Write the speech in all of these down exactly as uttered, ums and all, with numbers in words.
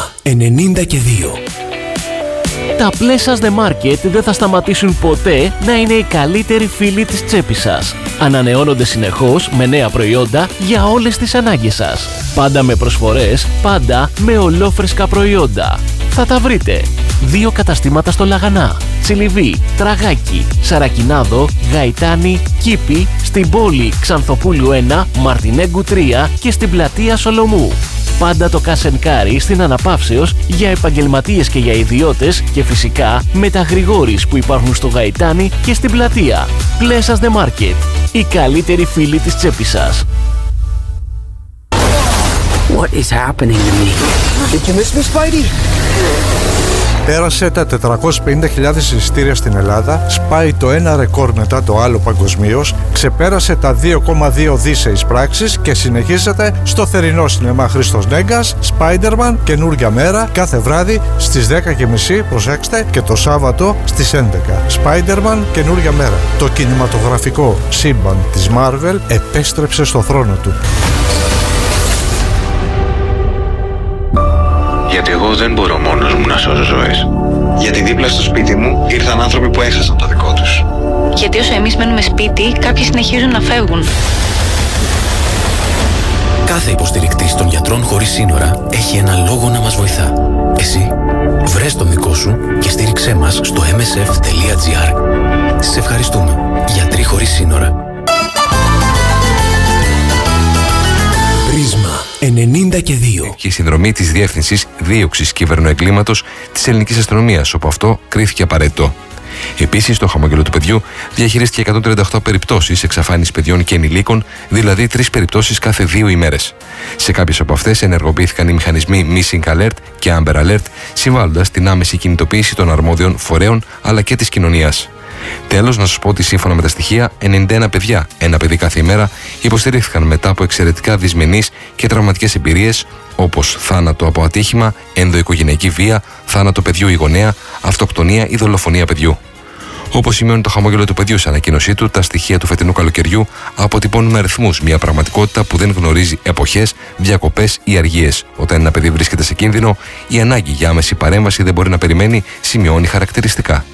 Πρίσμα ενενήντα και δύο. Τα Pleasures The Market δεν θα σταματήσουν ποτέ να είναι οι καλύτεροι φίλοι της τσέπης σας. Ανανεώνονται συνεχώς με νέα προϊόντα για όλες τις ανάγκες σας. Πάντα με προσφορές, πάντα με ολόφρεσκα προϊόντα. Θα τα βρείτε. Δύο καταστήματα στο Λαγανά, Τσιλιβί, Τραγάκι, Σαρακινάδο, Γαϊτάνη, Κήπη, στην πόλη Ξανθοπούλου ένα, Μαρτινέγκου τρία και στην πλατεία Σολομού. Πάντα το Κασενκάρι στην Αναπαύσεως για επαγγελματίες και για ιδιώτες και φυσικά με τα γρηγόρης που υπάρχουν στο Γαϊτάνι και στην πλατεία. Pleasures The Market, οι καλύτεροι φίλοι της τσέπης σας. What is happening to me? Did you miss me, Spidey? Πέρασε τα τετρακόσιες πενήντα χιλιάδες εισιτήρια στην Ελλάδα, σπάει το ένα ρεκόρ μετά το άλλο παγκοσμίως, ξεπέρασε τα δύο κόμμα δύο δις εισπράξεις και συνεχίζεται στο θερινό σινεμά Χρήστος Νέγκας, Spider-Man, καινούργια μέρα, κάθε βράδυ στις δέκα και μισή, προσέξτε, και το Σάββατο στις έντεκα. Spider-Man, καινούργια μέρα. Το κινηματογραφικό σύμπαν της Marvel επέστρεψε στο θρόνο του. Γιατί εγώ δεν μπορώ μόνος μου να σώζω ζωές. Γιατί δίπλα στο σπίτι μου ήρθαν άνθρωποι που έχασαν το δικό τους. Γιατί όσο εμείς μένουμε σπίτι, κάποιοι συνεχίζουν να φεύγουν. Κάθε υποστηρικτής των γιατρών χωρίς σύνορα έχει ένα λόγο να μας βοηθά. Εσύ, βρες τον δικό σου και στήριξέ μας στο εμ ες εφ τελεία τζι άρ. Σε ευχαριστούμε. Γιατροί χωρίς σύνορα. Πρίσμα ενενήντα και δύο. Και η συνδρομή της Διεύθυνσης Δίωξης Κυβερνοεγκλήματος της Ελληνικής Αστυνομίας, όπου αυτό κρίθηκε απαραίτητο. Επίσης, το χαμόγελο του παιδιού διαχειρίστηκε εκατόν τριάντα οκτώ περιπτώσεις εξαφάνισης παιδιών και ενηλίκων, δηλαδή τρεις περιπτώσεις κάθε δύο ημέρες. Σε κάποιες από αυτές ενεργοποιήθηκαν οι μηχανισμοί Missing Alert και Amber Alert, συμβάλλοντας την άμεση κινητοποίηση των αρμόδιων φορέων αλλά και της κοινωνίας. Τέλος, να σας πω ότι σύμφωνα με τα στοιχεία, ενενήντα ένα παιδιά, ένα παιδί κάθε ημέρα, υποστηρίχθηκαν μετά από εξαιρετικά δυσμενείς και τραυματικές εμπειρίες, όπως θάνατο από ατύχημα, ενδοοικογενειακή βία, θάνατο παιδιού ή γονέα, αυτοκτονία ή δολοφονία παιδιού. Όπως σημειώνει το χαμόγελο του παιδιού σε ανακοίνωσή του, τα στοιχεία του φετινού καλοκαιριού αποτυπώνουν αριθμούς, μια πραγματικότητα που δεν γνωρίζει εποχές, διακοπές ή αργίες. Όταν ένα παιδί βρίσκεται σε κίνδυνο, η ανάγκη για άμεση παρέμβαση δεν μπορεί να περιμένει, σημειώνει χαρακτηριστικά.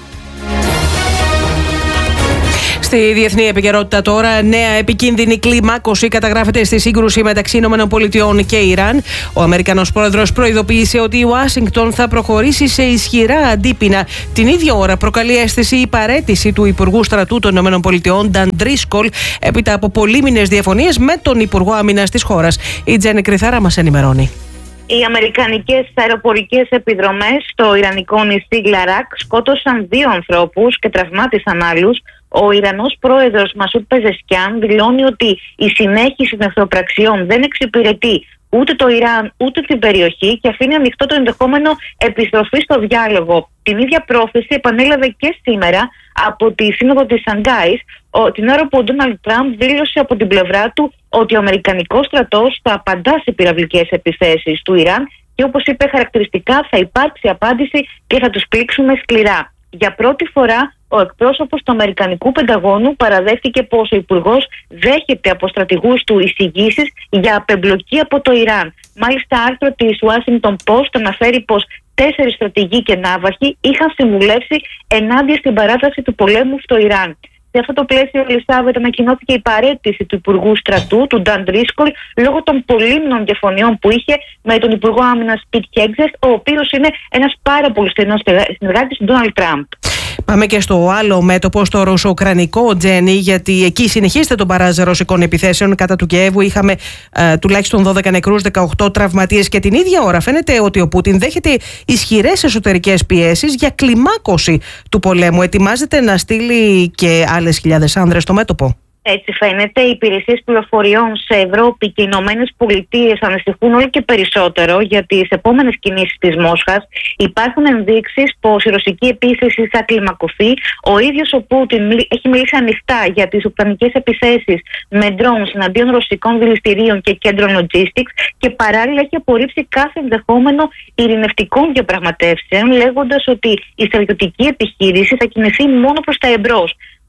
Στη διεθνή επικαιρότητα τώρα, νέα επικίνδυνη κλιμάκωση καταγράφεται στη σύγκρουση μεταξύ ΗΠΑ και Ιράν. Ο Αμερικανός πρόεδρος προειδοποίησε ότι η Ουάσιγκτον θα προχωρήσει σε ισχυρά αντίπεινα. Την ίδια ώρα προκαλεί αίσθηση η παραίτηση του Υπουργού Στρατού των ΗΠΑ, Νταν Ντρίσκολ, έπειτα από πολύμηνες διαφωνίες με τον Υπουργό Άμυνας της χώρας. Η Τζέννη Κρυθάρα μας ενημερώνει. Οι αμερικανικές αεροπορικές επιδρομές στο ιρανικό νησί Γλαράκ σκότωσαν δύο ανθρώπους και τραυμάτισαν άλλους. Ο Ιρανός πρόεδρος Μασούτ Πεζεσκιάν δηλώνει ότι η συνέχιση των εχθροπραξιών δεν εξυπηρετεί ούτε το Ιράν ούτε την περιοχή και αφήνει ανοιχτό το ενδεχόμενο επιστροφή στο διάλογο. Την ίδια πρόθεση επανέλαβε και σήμερα από τη Σύνοδο της Σανγκάης, την ώρα που ο Ντόναλντ Τραμπ δήλωσε από την πλευρά του ότι ο Αμερικανικός στρατός θα απαντά σε πυραυλικές επιθέσεις του Ιράν και, όπως είπε χαρακτηριστικά, θα υπάρξει απάντηση και θα τους πλήξουμε σκληρά. Για πρώτη φορά, ο εκπρόσωπος του Αμερικανικού Πενταγώνου παραδέχτηκε πως ο υπουργός δέχεται από στρατηγούς του εισηγήσεις για απεμπλοκή από το Ιράν. Μάλιστα, άρθρο της Washington Post αναφέρει πως τέσσερις στρατηγοί και ναύαρχοι είχαν συμβουλεύσει ενάντια στην παράταση του πολέμου στο Ιράν. Σε αυτό το πλαίσιο, Ελισάβετ, ανακοινώθηκε η παραίτηση του Υπουργού Στρατού, του Νταν Ντρίσκολ, λόγω των πολύμηνων διαφωνιών που είχε με τον Υπουργό Άμυνας Πιτ Χέγξετ, ο οποίος είναι ένας πάρα πολύ στενός συνεργάτης του Ντόναλντ Τραμπ. Πάμε και στο άλλο μέτωπο, στο ρωσο-ουκρανικό, Τζέννη, γιατί εκεί συνεχίζεται τον μπαράζ ρωσικών επιθέσεων κατά του Κιέβου. Είχαμε ε, τουλάχιστον δώδεκα νεκρούς, δεκαοκτώ τραυματίες και την ίδια ώρα φαίνεται ότι ο Πούτιν δέχεται ισχυρές εσωτερικές πιέσεις για κλιμάκωση του πολέμου. Ετοιμάζεται να στείλει και άλλες χιλιάδες άνδρες στο μέτωπο. Έτσι φαίνεται. Οι υπηρεσίες πληροφοριών σε Ευρώπη και οι Ηνωμένες Πολιτείες ανησυχούν όλο και περισσότερο για τις επόμενες κινήσεις της Μόσχας. Υπάρχουν ενδείξεις πως η ρωσική επίθεση θα κλιμακωθεί. Ο ίδιος ο Πούτιν έχει μιλήσει ανοιχτά για τις ουκρανικές επιθέσεις με drones εναντίον ρωσικών δηληστηρίων και κέντρων logistics και παράλληλα έχει απορρίψει κάθε ενδεχόμενο ειρηνευτικών διαπραγματεύσεων, λέγοντας ότι η στρατιωτική επιχείρηση θα κινηθεί μόνο προς τα εμπρός.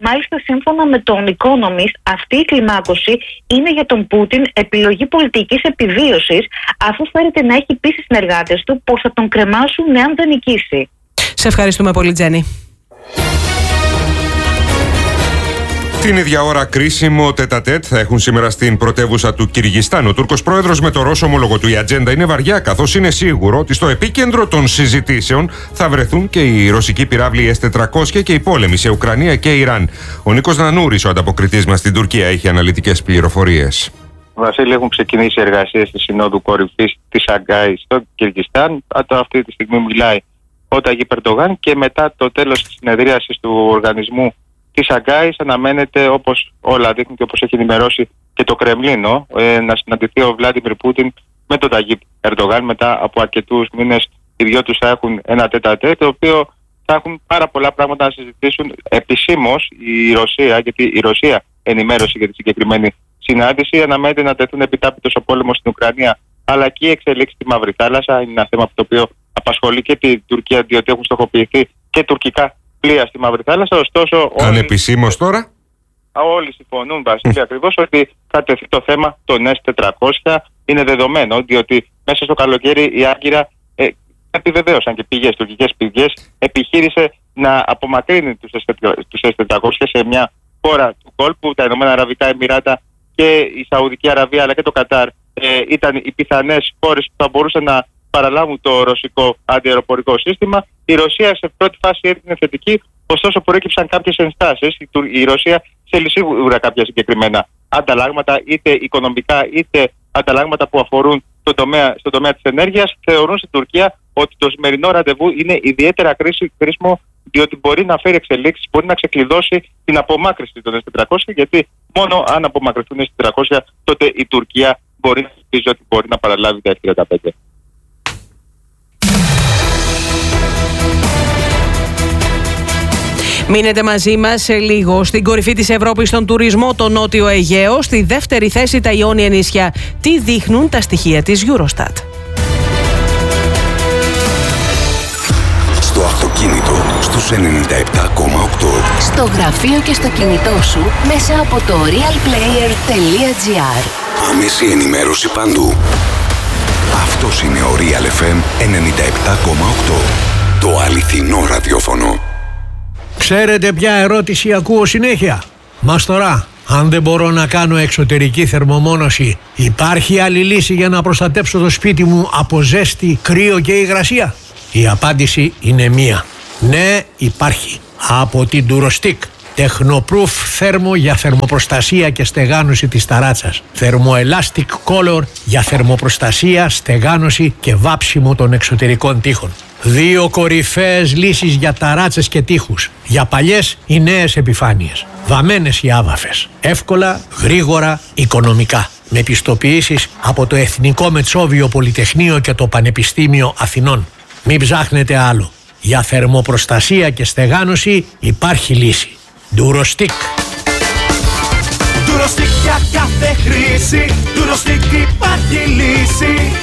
Μάλιστα, σύμφωνα με τον Economist, αυτή η κλιμάκωση είναι για τον Πούτιν επιλογή πολιτικής επιβίωσης, αφού φέρεται να έχει πει στις συνεργάτες του πως θα τον κρεμάσουν εάν δεν νικήσει. Σε ευχαριστούμε πολύ, Τζένι. Την ίδια ώρα κρίσιμο τέτα-τέτ θα έχουν σήμερα στην πρωτεύουσα του Κυργιστάν. Ο Τούρκος πρόεδρος με το Ρώσο ομόλογο του. Η ατζέντα είναι βαριά, καθώς είναι σίγουρο ότι στο επίκεντρο των συζητήσεων θα βρεθούν και οι ρωσικοί πυράβλοι ες τετρακόσια και οι πόλεμοι σε Ουκρανία και Ιράν. Ο Νίκος Νανούρης, ο ανταποκριτής μας στην Τουρκία, έχει αναλυτικές πληροφορίες. Βασίλη, έχουν ξεκινήσει εργασίες της Συνόδου Κορυφής της Σαγκάη στο Κυργιστάν. Αυτή τη στιγμή μιλάει ο Ταγίπ Ερντογάν και μετά το τέλος της συνεδρίασης του οργανισμού της Σαγκάης αναμένεται, όπως όλα δείχνουν και όπως έχει ενημερώσει και το Κρεμλίνο, ε, να συναντηθεί ο Βλάντιμιρ Πούτιν με τον Ταγίπ Ερντογάν. Μετά από αρκετούς μήνες οι δυο τους θα έχουν ένα τέτα-τέτ, το οποίο θα έχουν πάρα πολλά πράγματα να συζητήσουν επισήμως η Ρωσία, γιατί η Ρωσία ενημέρωσε για τη συγκεκριμένη συνάντηση. Αναμένεται να τεθούν επιτάπητος ο πόλεμος στην Ουκρανία, αλλά και η εξελίξη στη Μαύρη Θάλασσα. Είναι ένα θέμα το οποίο απασχολεί και την Τουρκία, διότι έχουν στοχοποιηθεί και τουρκικά πλοία στη Μαύρη Θάλασσα. Ωστόσο, ανεπισήμως τώρα, όλοι συμφωνούν, Βασίλη, ακριβώς ότι θα τεθεί το θέμα των ες τετρακόσια. Είναι δεδομένο, διότι μέσα στο καλοκαίρι η Άγκυρα, ε, επιβεβαίωσαν και πηγές, τουρκικές πηγές, επιχείρησε να απομακρύνει τους ες τετρακόσια σε μια χώρα του κόλπου. Τα Ηνωμένα Αραβικά Εμιράτα και η Σαουδική Αραβία αλλά και το Κατάρ ε, ήταν οι πιθανές χώρες που θα μπορούσαν να παραλάβουν το ρωσικό αντιαεροπορικό σύστημα. Η Ρωσία σε πρώτη φάση έδινε θετική, ωστόσο προέκυψαν κάποιες ενστάσεις. Η Ρωσία θέλει σίγουρα κάποια συγκεκριμένα ανταλλάγματα, είτε οικονομικά είτε ανταλλάγματα που αφορούν τον τομέα, στον τομέα της ενέργειας. Θεωρούν στην Τουρκία ότι το σημερινό ραντεβού είναι ιδιαίτερα κρίσιμο, διότι μπορεί να φέρει εξελίξεις, μπορεί να ξεκλειδώσει την απομάκρυνση των ες τετρακόσια, γιατί μόνο αν απομακρυνθούν οι ες τετρακόσια, τότε η Τουρκία μπορεί να ελπίζει ότι μπορεί να παραλάβει τα εφ τριάντα πέντε. Μείνετε μαζί μας σε λίγο. Στην κορυφή της Ευρώπης στον τουρισμό, το Νότιο Αιγαίο. Στη δεύτερη θέση τα Ιόνια νησιά. Τι δείχνουν τα στοιχεία της Eurostat. Στο αυτοκίνητο στους ενενήντα επτά κόμμα οκτώ. Στο γραφείο και στο κινητό σου μέσα από το real player τελεία gr. Άμεση ενημέρωση παντού. Αυτός είναι ο Real εφ εμ ενενήντα επτά κόμμα οκτώ. Το αληθινό ραδιόφωνο. Ξέρετε ποια ερώτηση ακούω συνέχεια? Μαστορά, αν δεν μπορώ να κάνω εξωτερική θερμομόνωση, υπάρχει άλλη λύση για να προστατέψω το σπίτι μου από ζέστη, κρύο και υγρασία? Η απάντηση είναι μία. Ναι, υπάρχει. Από την Durostick. Technoproof θέρμο για θερμοπροστασία και στεγάνωση της ταράτσας. Thermoelastic Color για θερμοπροστασία, στεγάνωση και βάψιμο των εξωτερικών τοίχων. Δύο κορυφαίες λύσεις για ταράτσες και τοίχους. Για παλιές ή νέες επιφάνειες. Βαμμένες ή άβαφες. Εύκολα, γρήγορα, οικονομικά. Με πιστοποιήσεις από το Εθνικό Μετσόβιο Πολυτεχνείο και το Πανεπιστήμιο Αθηνών. Μην ψάχνετε άλλο. Για θερμοπροστασία και στεγάνωση υπάρχει λύση. Durostick. Durostick για κάθε χρήση. Durostick υπάρχει λύση.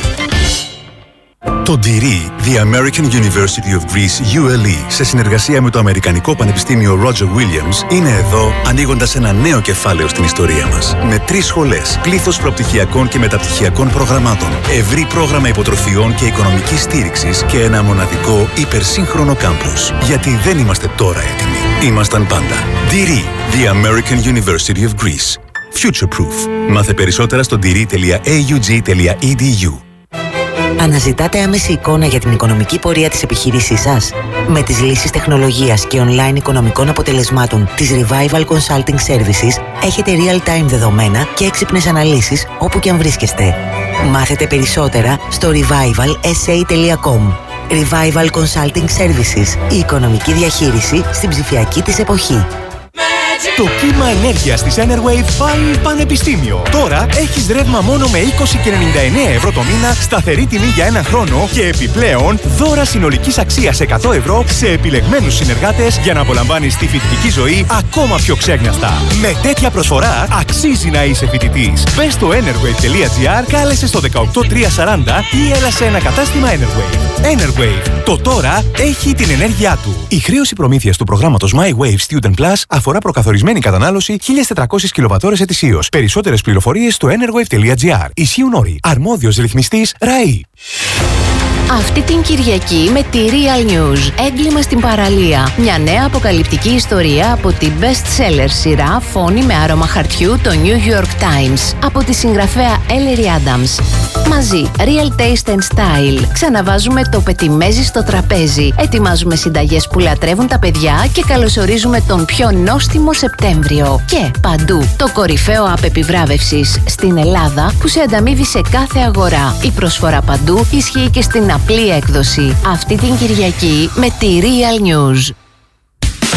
Το ντι-ι, The American University of Greece, γιου ελ ι, σε συνεργασία με το Αμερικανικό Πανεπιστήμιο Roger Williams, είναι εδώ ανοίγοντας ένα νέο κεφάλαιο στην ιστορία μας. Με τρεις σχολές, πλήθος προπτυχιακών και μεταπτυχιακών προγραμμάτων, ευρύ πρόγραμμα υποτροφιών και οικονομικής στήριξης και ένα μοναδικό υπερσύγχρονο κάμπους. Γιατί δεν είμαστε τώρα έτοιμοι. Ήμασταν πάντα. ντι-ι, The American University of Greece. Future Proof. Μάθε περισσότερα στο ντι ι τελεία έι γιου τζι τελεία ι ντι γιου. Αναζητάτε άμεση εικόνα για την οικονομική πορεία της επιχείρησής σας? Με τις λύσεις τεχνολογίας και online οικονομικών αποτελεσμάτων της Revival Consulting Services έχετε real-time δεδομένα και έξυπνες αναλύσεις όπου και αν βρίσκεστε. Μάθετε περισσότερα στο revival ες έι τελεία κομ. Revival Consulting Services. Η οικονομική διαχείριση στην ψηφιακή της εποχή. Το κύμα ενέργειας της Enerwave πάει πανεπιστήμιο. Τώρα έχεις ρεύμα μόνο με είκοσι και ενενήντα εννέα ευρώ το μήνα, σταθερή τιμή για ένα χρόνο και επιπλέον δώρα συνολικής αξίας εκατό ευρώ σε επιλεγμένους συνεργάτες για να απολαμβάνεις τη φοιτητική ζωή ακόμα πιο ξέγνιαστα. Με τέτοια προσφορά αξίζει να είσαι φοιτητής. Μπες στο enerwave τελεία gr, κάλεσε στο δεκαοκτώ τριακόσια σαράντα ή έλα σε ένα κατάστημα Enerwave. Enerwave. Το τώρα έχει την ενέργειά του. Η χρέωση προμήθειας του προγράμματος My Wave Student Plus αφορά προκαθορισμό Καθορισμένη κατανάλωση χίλιες τετρακόσιες κιλοβατόρες ετησίως. Περισσότερες πληροφορίες στο enerwave τελεία gr. Ισχύουν όροι. Αρμόδιος ρυθμιστής ΡΑΗ. Αυτή την Κυριακή με τη Real News. Έγκλημα στην παραλία. Μια νέα αποκαλυπτική ιστορία από την best-seller σειρά Φόνη με άρωμα χαρτιού, το New York Times. Από τη συγγραφέα Ellery Adams. Μαζί, Real Taste and Style. Ξαναβάζουμε το πετιμέζι στο τραπέζι. Ετοιμάζουμε συνταγές που λατρεύουν τα παιδιά και καλωσορίζουμε τον πιο νόστιμο Σεπτέμβριο. Και παντού, το κορυφαίο app επιβράβευσης στην Ελλάδα που σε ανταμείβει σε κάθε αγορά. Η προσφορά παντού ισχύει και στην απλή έκδοση. Αυτή την Κυριακή με τη Real News.